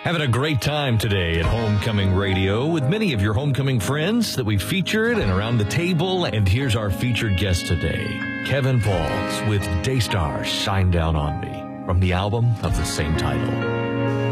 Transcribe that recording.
Having a great time today at Homecoming Radio with many of your homecoming friends that we've featured and around the table. And here's our featured guest today, Kevin Falls with Daystar Shine Down on Me from the album of the same title.